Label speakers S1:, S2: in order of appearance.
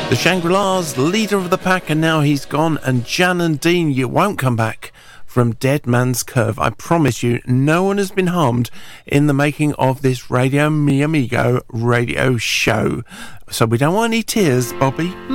S1: The Shangri-Las, leader of the pack, and now he's gone. And Jan and Dean, you won't come back from Dead Man's Curve. I promise you, no one has been harmed in the making of this Radio Mi Amigo radio show. So we don't want any tears, Bobby.